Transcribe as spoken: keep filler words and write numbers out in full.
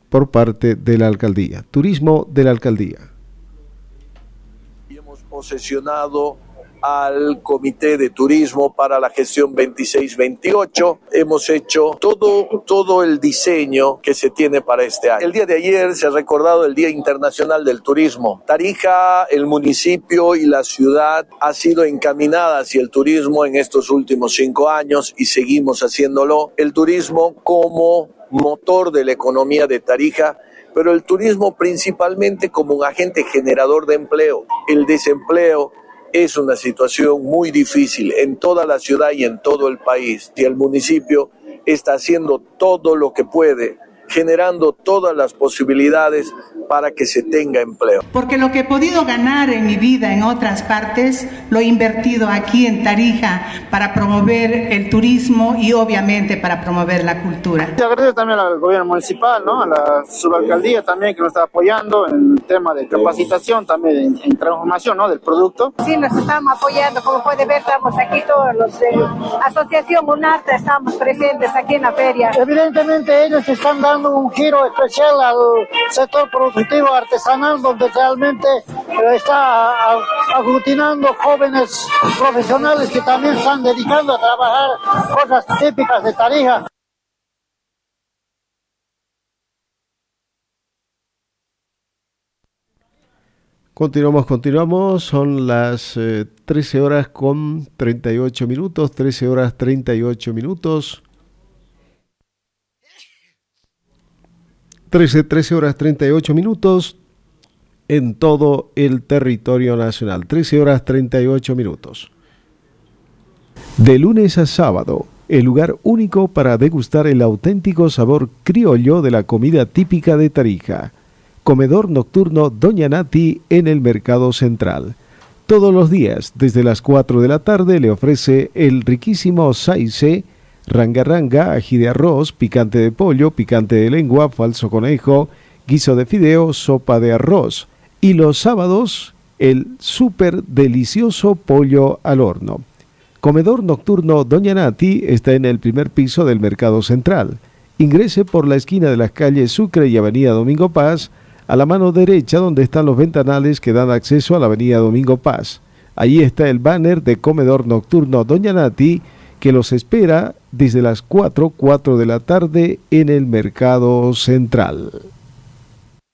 por parte de la alcaldía. Turismo de la alcaldía. Y hemos posesionado al Comité de Turismo para la gestión veintiséis veintiocho. Hemos hecho todo, todo el diseño que se tiene para este año. El día de ayer se ha recordado el Día Internacional del Turismo. Tarija, el municipio y la ciudad ha sido encaminada hacia el turismo en estos últimos cinco años y seguimos haciéndolo. El turismo como motor de la economía de Tarija, pero el turismo principalmente como un agente generador de empleo. El desempleo es una situación muy difícil en toda la ciudad y en todo el país. Y el municipio está haciendo todo lo que puede, generando todas las posibilidades para que se tenga empleo. Porque lo que he podido ganar en mi vida en otras partes, lo he invertido aquí en Tarija para promover el turismo y obviamente para promover la cultura. Se agradece también al gobierno municipal, ¿no? A la subalcaldía también que nos está apoyando en el tema de capacitación, también en, en transformación, ¿no? Del producto. Sí, nos estamos apoyando, como puede ver, estamos aquí todos los de Asociación UNARTA, estamos presentes aquí en la feria. Evidentemente ellos están dando un giro especial al sector productivo artesanal, donde realmente está aglutinando jóvenes profesionales que también están dedicando a trabajar cosas típicas de Tarija. Continuamos, continuamos, son las eh, trece horas con treinta y ocho minutos, trece horas treinta y ocho minutos. trece, trece horas treinta y ocho minutos en todo el territorio nacional. trece horas treinta y ocho minutos. De lunes a sábado, el lugar único para degustar el auténtico sabor criollo de la comida típica de Tarija. Comedor nocturno Doña Nati en el Mercado Central. Todos los días, desde las cuatro de la tarde, le ofrece el riquísimo saice, ranga ranga, ají de arroz, picante de pollo, picante de lengua, falso conejo, guiso de fideo, sopa de arroz. Y los sábados, el súper delicioso pollo al horno. Comedor nocturno Doña Nati está en el primer piso del Mercado Central. Ingrese por la esquina de las calles Sucre y Avenida Domingo Paz, a la mano derecha donde están los ventanales que dan acceso a la Avenida Domingo Paz. Allí está el banner de Comedor nocturno Doña Nati, que los espera desde las cuatro, cuatro de la tarde en el Mercado Central.